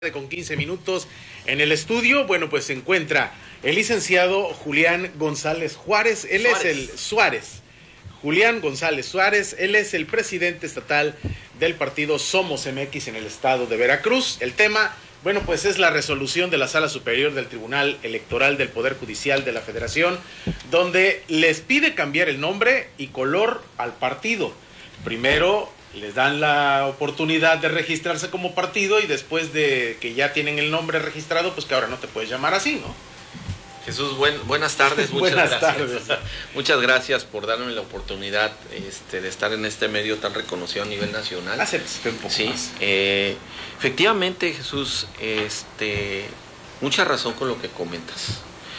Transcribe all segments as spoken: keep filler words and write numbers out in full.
Con quince minutos en el estudio, bueno, pues se encuentra el licenciado Julián González Juárez, él Suárez. es el Suárez, Julián González Suárez, él es el presidente estatal del partido Somos M X en el estado de Veracruz. El tema, bueno, pues es la resolución de la Sala Superior del Tribunal Electoral del Poder Judicial de la Federación, donde les pide cambiar el nombre y color al partido. Primero les dan la oportunidad de registrarse como partido y después de que ya tienen el nombre registrado, pues que ahora no te puedes llamar así, ¿no? Jesús, buen, buenas tardes, muchas buenas gracias. tardes. Muchas gracias por darme la oportunidad este, de estar en este medio tan reconocido a nivel nacional. Acércate un poco sí, más. Eh, efectivamente, Jesús, este, mucha razón con lo que comentas.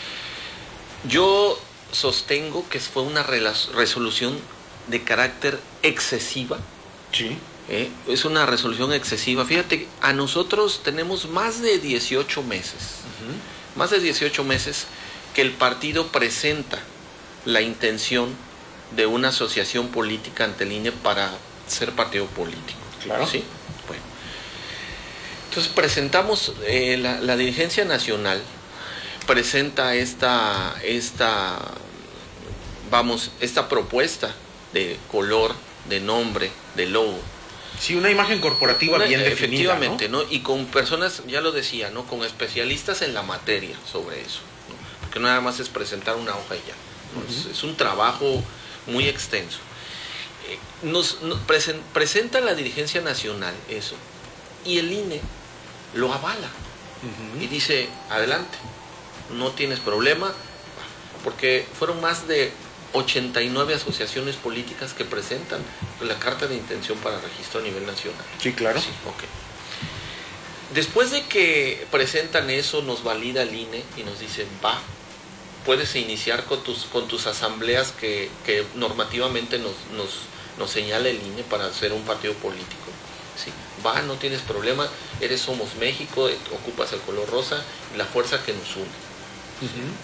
Yo sostengo que fue una resolución de carácter excesiva. Sí. Eh, es una resolución excesiva. Fíjate, a nosotros tenemos más de dieciocho meses, uh-huh. más de dieciocho meses que el partido presenta la intención de una asociación política ante el I N E para ser partido político. Claro. ¿Sí? Bueno. Entonces presentamos, eh, la, la dirigencia nacional presenta esta, esta, vamos, esta propuesta de color, de nombre, de logo. Sí, una imagen corporativa una, bien definida, efectivamente, ¿no? ¿no? Y con personas, ya lo decía, ¿no? Con especialistas en la materia sobre eso, ¿no? Porque no nada más es presentar una hoja y ya, ¿no? Uh-huh. es, es un trabajo muy extenso. Eh, nos, nos presen, presenta la dirigencia nacional eso, y el I N E lo avala, uh-huh. y dice, adelante, no tienes problema, porque fueron más de ochenta y nueve asociaciones políticas que presentan la carta de intención para registro a nivel nacional. Sí, claro. Sí, okay. Después de que presentan eso, nos valida el I N E y nos dicen, va, puedes iniciar con tus, con tus asambleas que, que normativamente nos, nos, nos señala el I N E para hacer un partido político. Sí, va, no tienes problema, eres Somos México, ocupas el color rosa, la fuerza que nos une. Uh-huh.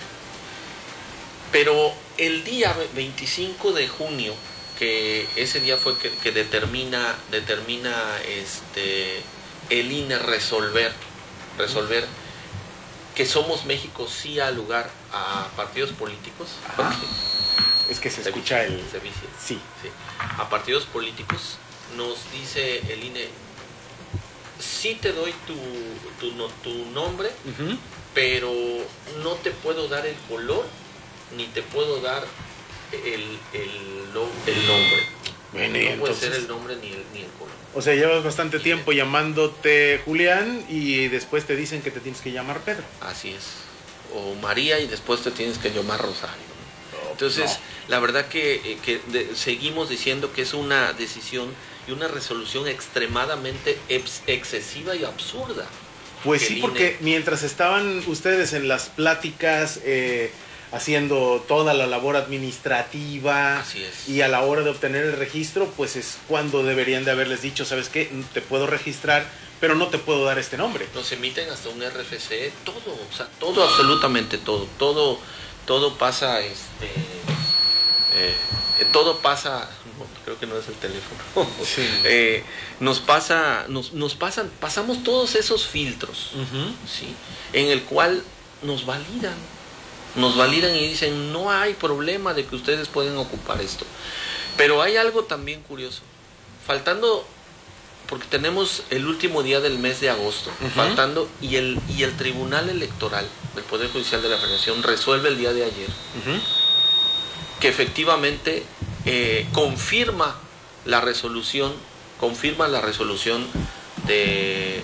Pero el día veinticinco de junio, que ese día fue que, que determina, determina este, el I N E resolver, resolver que Somos México sí da lugar a partidos políticos. Es que se escucha el... Se vicia. Sí. sí. A partidos políticos nos dice el I N E, sí te doy tu, tu, no, tu nombre, uh-huh. pero no te puedo dar el color, ni te puedo dar el, el, el nombre. Bueno, no puede entonces... ser el nombre ni el, ni el color. O sea, llevas bastante y tiempo llamándote Julián y después te dicen que te tienes que llamar Pedro. Así es. O María y después te tienes que llamar Rosario. Entonces, no. la verdad que, que de, seguimos diciendo que es una decisión y una resolución extremadamente ex, excesiva y absurda. Pues sí, porque mientras estaban ustedes en las pláticas eh, haciendo toda la labor administrativa, así es. Y a la hora de obtener el registro, pues es cuando deberían de haberles dicho, ¿sabes qué? Te puedo registrar, pero no te puedo dar este nombre. Nos emiten hasta un R F C, todo, o sea, todo, absolutamente todo, todo, todo pasa, este, eh, todo pasa, no, creo que no es el teléfono, sí. eh, nos pasa, nos, nos pasan, pasamos todos esos filtros, uh-huh. ¿sí? En el cual nos validan, nos validan y dicen, no hay problema de que ustedes pueden ocupar esto. Pero hay algo también curioso, faltando, porque tenemos el último día del mes de agosto, uh-huh. faltando, y el, y el Tribunal Electoral del Poder Judicial de la Federación resuelve el día de ayer, uh-huh. que efectivamente eh, confirma la resolución, confirma la resolución de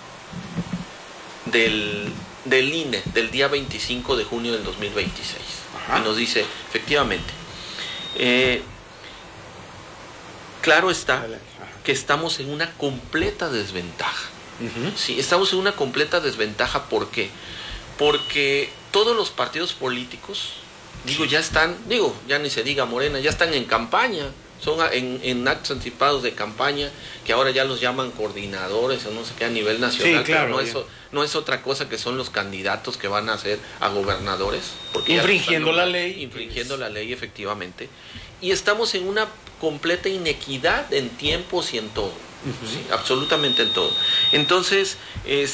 del, del I N E del día veinticinco de junio del dos mil veintiséis. Ajá. Y nos dice, efectivamente, eh, claro está que estamos en una completa desventaja. Uh-huh. Sí, estamos en una completa desventaja, ¿por qué? Porque todos los partidos políticos, digo, ya están, digo, ya ni se diga Morena, ya están en campaña, son en, en actos anticipados de campaña, que ahora ya los llaman coordinadores o no sé qué a nivel nacional, sí, claro, pero no es, no es otra cosa que son los candidatos que van a ser a gobernadores. Porque infringiendo la ley. Infringiendo la ley, efectivamente. Y estamos en una completa inequidad en tiempos y en todo. Uh-huh. Sí, absolutamente en todo. Entonces,